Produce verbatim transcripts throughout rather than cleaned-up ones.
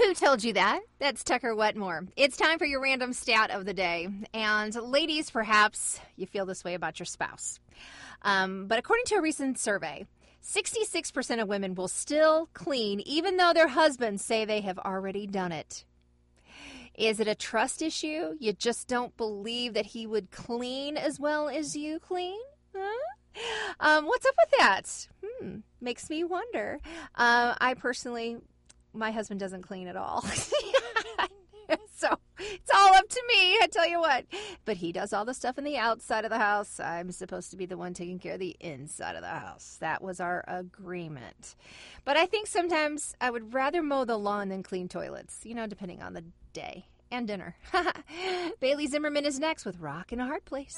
Who told you that? That's Tucker Wetmore. It's time for your random stat of the day. And ladies, perhaps you feel this way about your spouse. Um, but according to a recent survey, sixty-six percent of women will still clean even though their husbands say they have already done it. Is it a trust issue? You just don't believe that he would clean as well as you clean? Huh? Um, what's up with that? Hmm, makes me wonder. Uh, I personally, my husband doesn't clean at all. So it's all up to me, I tell you what. But he does all the stuff in the outside of the house. I'm supposed to be the one taking care of the inside of the house. That was our agreement. But I think sometimes I would rather mow the lawn than clean toilets, you know, depending on the day and dinner. Bailey Zimmerman is next with Rock in a Hard Place.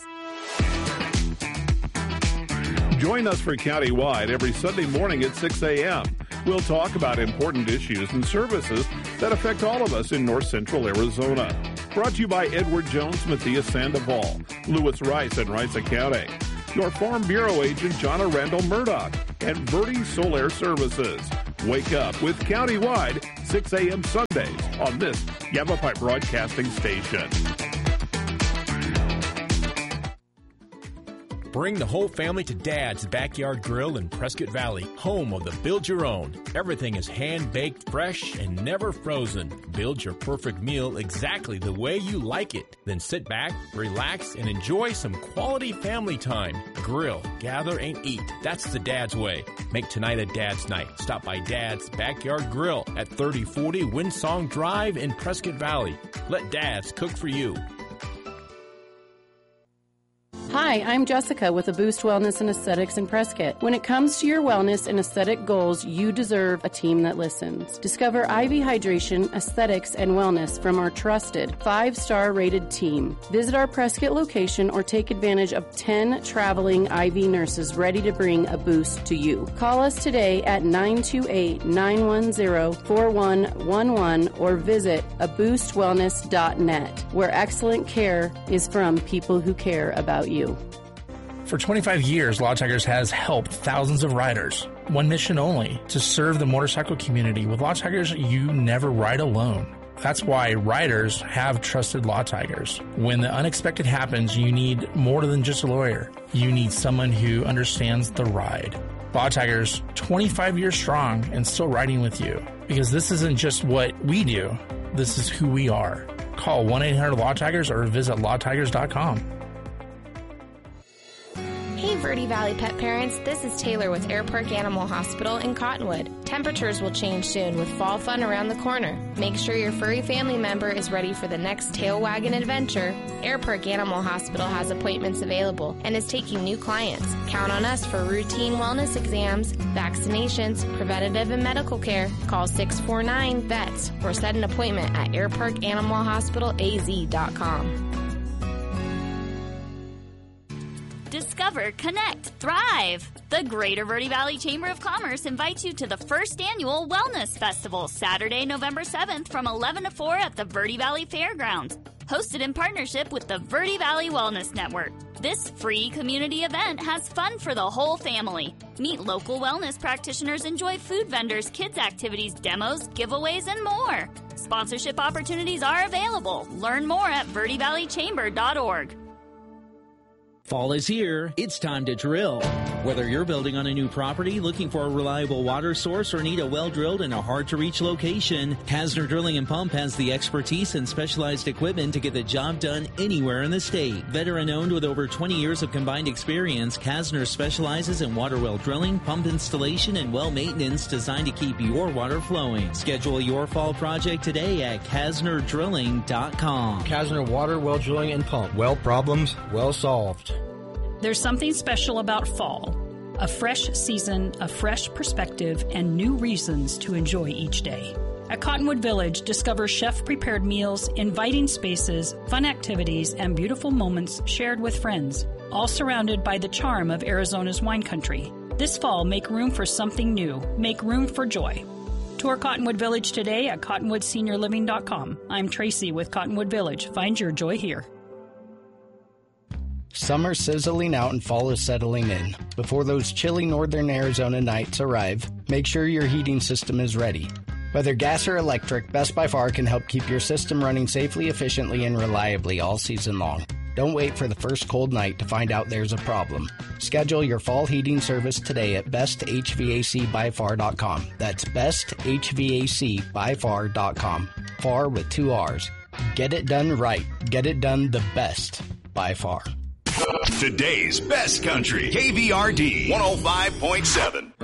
Join us for Countywide every Sunday morning at six a.m. We'll talk about important issues and services that affect all of us in north central Arizona. Brought to you by Edward Jones, Matthias Sandoval, Lewis Rice and Rice County, your Farm Bureau agent, Jonna Randall Murdoch, and Verde Solar Services. Wake up with Countywide, six a.m. Sundays on this Yavapai Broadcasting Station. Bring the whole family to Dad's Backyard Grill in Prescott Valley, home of the Build Your Own. Everything is hand-baked, fresh, and never frozen. Build your perfect meal exactly the way you like it. Then sit back, relax, and enjoy some quality family time. Grill, gather, and eat. That's the Dad's way. Make tonight a Dad's night. Stop by Dad's Backyard Grill at thirty forty Windsong Drive in Prescott Valley. Let Dad's cook for you. Hi, I'm Jessica with A Boost Wellness and Aesthetics in Prescott. When it comes to your wellness and aesthetic goals, you deserve a team that listens. Discover I V hydration, aesthetics, and wellness from our trusted five-star rated team. Visit our Prescott location or take advantage of ten traveling I V nurses ready to bring a boost to you. Call us today at nine two eight, nine one zero, four one one one or visit a boost wellness dot net, where excellent care is from people who care about you. For twenty-five years, Law Tigers has helped thousands of riders. One mission only, to serve the motorcycle community. With Law Tigers, you never ride alone. That's why riders have trusted Law Tigers. When the unexpected happens, you need more than just a lawyer. You need someone who understands the ride. Law Tigers, twenty-five years strong and still riding with you. Because this isn't just what we do, this is who we are. Call one eight hundred Law Tigers or visit law tigers dot com. Hey Verde Valley pet parents, this is Taylor with Air Park Animal Hospital in Cottonwood. Temperatures will change soon with fall fun around the corner. Make sure your furry family member is ready for the next tail wagging adventure. Air Park Animal Hospital has appointments available and is taking new clients. Count on us for routine wellness exams, vaccinations, preventative and medical care. Call six four nine V E T S or set an appointment at air park animal hospital a z dot com. Discover, connect, thrive. The Greater Verde Valley Chamber of Commerce invites you to the first annual Wellness Festival, Saturday, November seventh from eleven to four at the Verde Valley Fairgrounds. Hosted in partnership with the Verde Valley Wellness Network. This free community event has fun for the whole family. Meet local wellness practitioners, enjoy food vendors, kids activities, demos, giveaways, and more. Sponsorship opportunities are available. Learn more at verde valley chamber dot org. Fall is here. It's time to drill. Whether you're building on a new property, looking for a reliable water source, or need a well-drilled in a hard-to-reach location, Kasner Drilling and Pump has the expertise and specialized equipment to get the job done anywhere in the state. Veteran-owned with over twenty years of combined experience, Kasner specializes in water well drilling, pump installation, and well maintenance designed to keep your water flowing. Schedule your fall project today at kasner drilling dot com. Kasner Water Well Drilling and Pump. Well problems, well solved. There's something special about fall. A fresh season, a fresh perspective, and new reasons to enjoy each day. At Cottonwood Village, discover chef-prepared meals, inviting spaces, fun activities, and beautiful moments shared with friends, all surrounded by the charm of Arizona's wine country. This fall, make room for something new. Make room for joy. Tour Cottonwood Village today at cottonwood senior living dot com. I'm Tracy with Cottonwood Village. Find your joy here. Summer's sizzling out and fall is settling in. Before those chilly northern Arizona nights arrive, make sure your heating system is ready. Whether gas or electric, Best by Far can help keep your system running safely, efficiently, and reliably all season long. Don't wait for the first cold night to find out there's a problem. Schedule your fall heating service today at best h v a c by far dot com. That's best h v a c by far dot com. Far with two R's. Get it done right. Get it done the best by far. Today's best country. K V R D one oh five point seven.